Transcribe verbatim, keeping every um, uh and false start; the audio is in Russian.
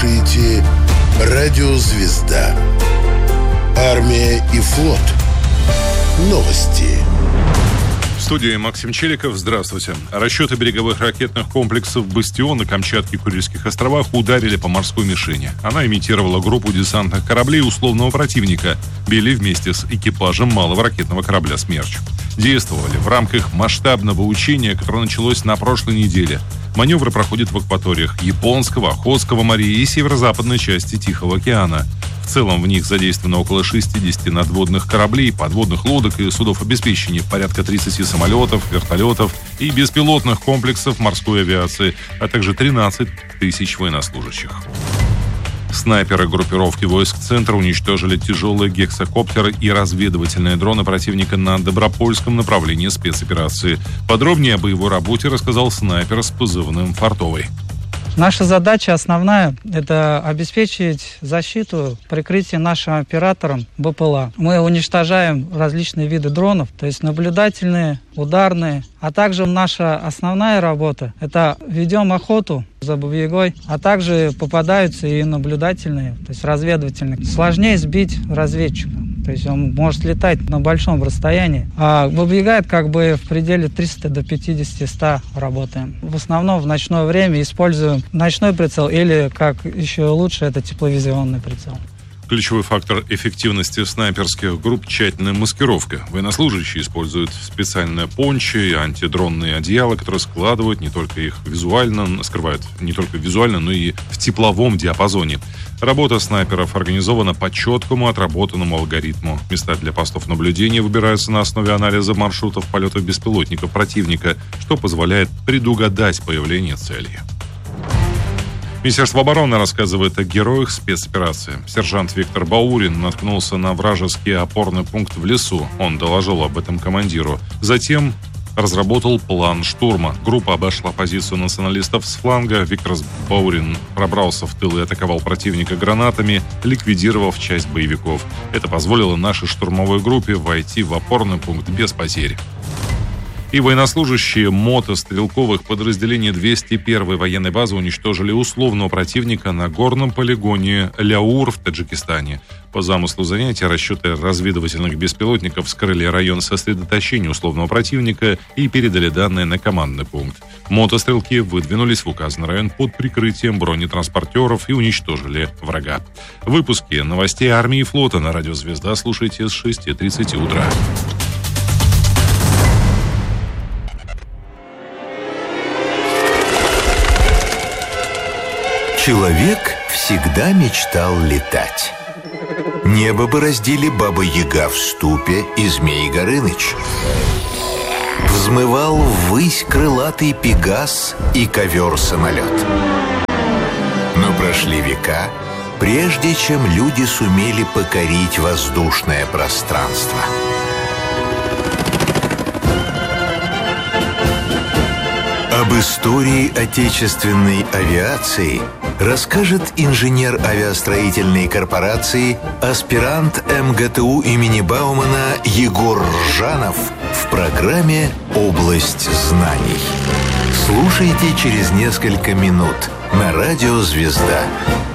слушаете Радио Звезда. Армия и флот. Новости. В студии Максим Челиков. Здравствуйте. Расчеты береговых ракетных комплексов «Бастион» на Камчатке и Курильских островах ударили по морской мишени. Она имитировала группу десантных кораблей условного противника. Били вместе с экипажем малого ракетного корабля «Смерч». Действовали в рамках масштабного учения, которое началось на прошлой неделе. Маневры проходят в акваториях Японского, Охотского моря и северо-западной части Тихого океана. В целом в них задействовано около шестьдесят надводных кораблей, подводных лодок и судов обеспечения, порядка тридцать самолетов, вертолетов и беспилотных комплексов морской авиации, а также тринадцать тысяч военнослужащих. Снайперы группировки войск Центра уничтожили тяжелые гексакоптеры и разведывательные дроны противника на Добропольском направлении спецоперации. Подробнее о боевой работе рассказал снайпер с позывным «Фартовый». Наша задача основная – это обеспечить защиту, прикрытие нашим операторам БПЛА. Мы уничтожаем различные виды дронов, то есть наблюдательные, ударные. А также наша основная работа – это ведем охоту за бабьягой, а также попадаются и наблюдательные, то есть разведывательные. Сложнее сбить разведчика. То есть он может летать на большом расстоянии. А бабьяга как бы в пределе триста до пятидесяти ста работаем. В основном в ночное время используем ночной прицел или, как еще лучше, это тепловизионный прицел. Ключевой фактор эффективности снайперских групп – тщательная маскировка. Военнослужащие используют специальные пончи и антидронные одеяла, которые складывают не только их визуально, скрывают не только визуально, но и в тепловом диапазоне. Работа снайперов организована по четкому отработанному алгоритму. Места для постов наблюдения выбираются на основе анализа маршрутов полетов беспилотников противника, что позволяет предугадать появление цели. Министерство обороны рассказывает о героях спецоперации. Сержант Виктор Баурин наткнулся на вражеский опорный пункт в лесу. Он доложил об этом командиру. Затем разработал план штурма. Группа обошла позицию националистов с фланга. Виктор Баурин пробрался в тыл и атаковал противника гранатами, ликвидировав часть боевиков. Это позволило нашей штурмовой группе войти в опорный пункт без потерь. И военнослужащие мотострелковых подразделений двести первой военной базы уничтожили условного противника на горном полигоне Ляур в Таджикистане. По замыслу занятия расчеты разведывательных беспилотников вскрыли район сосредоточения условного противника и передали данные на командный пункт. Мотострелки выдвинулись в указанный район под прикрытием бронетранспортеров и уничтожили врага. Выпуски новостей армии и флота на Радио Звезда слушайте с шести тридцати утра. Человек всегда мечтал летать. Небо бороздили Баба-Яга в ступе и Змей Горыныч. Взмывал ввысь крылатый Пегас и ковер-самолет. Но прошли века, прежде чем люди сумели покорить воздушное пространство. Об истории отечественной авиации расскажет инженер авиастроительной корпорации, аспирант эм гэ тэ у имени Баумана Егор Ржанов в программе «Область знаний». Слушайте через несколько минут на Радио Звезда.